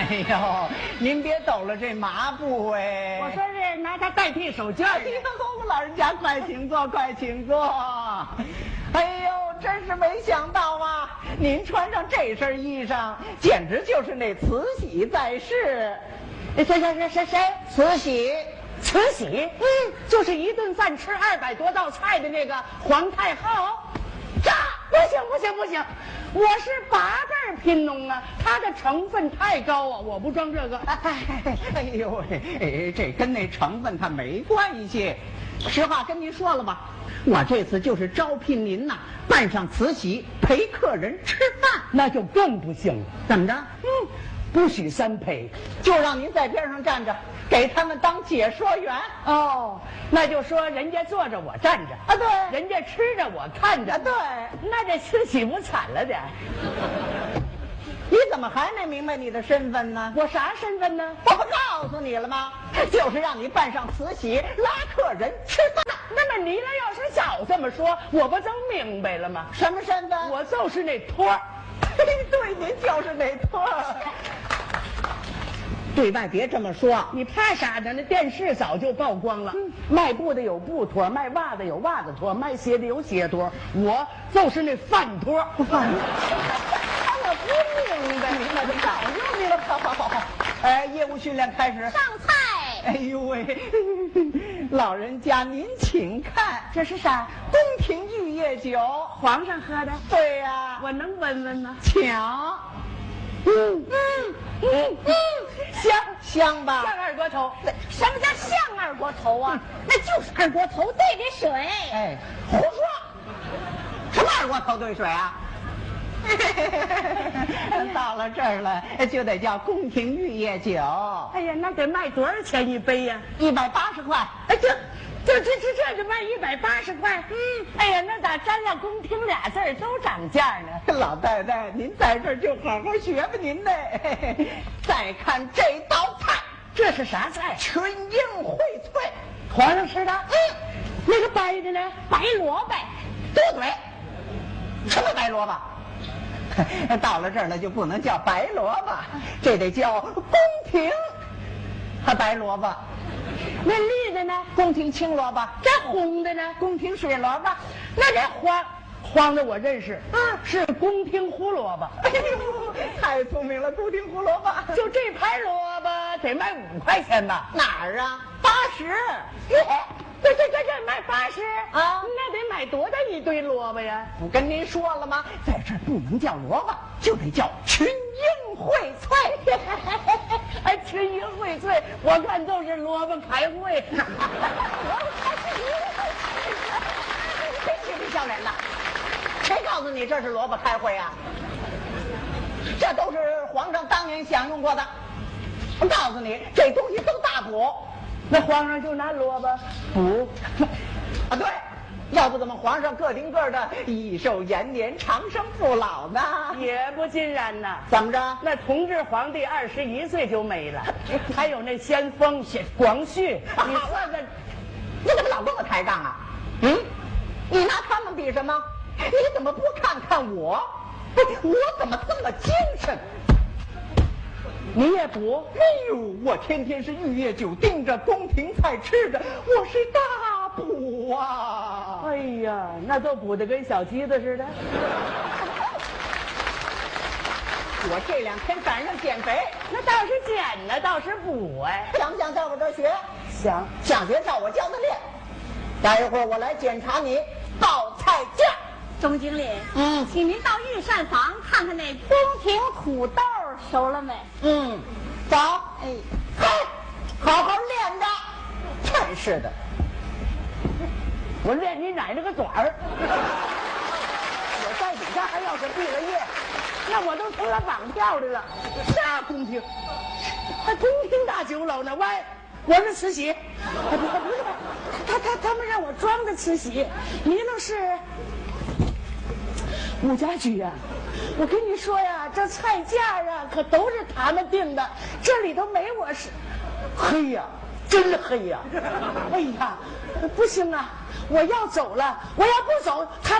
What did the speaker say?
哎呦，您别抖了这麻布哎！ 我说是拿它代替手绢。 哎呦，老人家快请坐，快请坐。哎呦，真是没想到啊！您穿上这身衣裳，简直就是那慈禧在世。 谁？ 慈禧。 慈禧，就是一顿饭吃200多道菜的那个皇太后。这不行，我是8辈贫农啊，它的成分太高啊，我不装这个。 哎呦喂，这跟那成分它没关系。实话跟您说了吧，我这次就是招聘您呐，扮上慈禧陪客人吃饭， 那就更不行了。 怎么着？ 不许3陪， 就让您在边上站着，给他们当解说员。 哦，那就说人家坐着我站着啊，对， 人家吃着我看着， 对， 那这慈禧不惨了点？ 你怎么还没明白你的身份呢？ 我啥身份呢？ 我不告诉你了吗？就是让你扮上慈禧拉客人吃饭。 那么你要是早这么说，我不就明白了吗？ 什么身份？ 我就是那托儿。 对，您就是那托儿。对外别这么说， 你怕啥呢？那电视早就曝光了。卖布的有布托，卖袜子有袜子托，卖鞋的有鞋托，我就是那饭托。 我不明白，明白就早就明白。好。业务训练开始。 上菜。 哎呦喂，老人家您请看， 这是啥？ 宫廷玉液酒， 皇上喝的。 对呀， 我能闻闻吗？ 抢。香吧？ 像二锅头。 什么叫像二锅头啊？那就是二锅头兑的水。 哎，胡说！什么二锅头兑水啊？到了这儿了，就得叫宫廷玉液酒。 哎呀，那得卖多少钱一杯呀 ？180块。 哎，这就卖180块。哎呀，那咋沾了宫廷俩字儿都涨价呢？ 老太太，您在这儿就好好学吧您呢。再看这道菜， 这是啥菜？ 群英荟萃。 皇上吃的？那个白的呢？ 白萝卜。 多嘴。什么白萝卜？到了这儿了就不能叫白萝卜，这得叫宫廷白萝卜。 那绿的呢？ 宫廷青萝卜。 这红的呢？ 宫廷水萝卜。 那这黄的我认识，是宫廷胡萝卜。 哎呦，太聪明了，宫廷胡萝卜。 就这盘萝卜得卖5块钱吧？ 哪儿啊？80。 这卖80 啊？ 那得买多大一堆萝卜呀？ 不跟您说了吗？在这儿不能叫萝卜，就得叫群英荟萃。 哎，群英荟萃，我看都是萝卜开会。 真是不笑脸的！谁告诉你这是萝卜开会啊？这都是皇上当年享用过的。我告诉你，这东西都大补。 那皇上就拿萝卜补啊？对，要不怎么皇上个顶个的益寿延年、长生不老呢？ 也不尽然呐。 怎么着？ 那同治皇帝21岁就没了，还有那先锋广旭，你说这， 你怎么老跟我抬杠啊？你拿他们比什么？你怎么不看看我？我怎么这么精神？ 你也补？ 哎呦，我天天是玉液酒盯着，宫廷菜吃着，我是大补啊！ 哎呀，那都补得跟小鸡子似的。 我这2天赶上减肥， 那倒是减呢，倒是补哎。 想不想在我这儿学？ 想学照我教的练。待一会儿我来检查你报菜价。 钟经理，请您到御膳房看看那宫廷土豆熟了没？ 走。好好练着。真是的， 我练你奶奶个爪儿！我在底下还要是毕了业，那我都成了绑票的了。啥宫廷？还宫廷大酒楼呢？喂，我是慈禧。不是，他们让我装的慈禧，你那是武家驹呀。我跟你说呀，这菜价啊可都是他们定的，这里头没我是。黑呀，真黑呀！哎呀，不行啊，我要走了，我要不走他。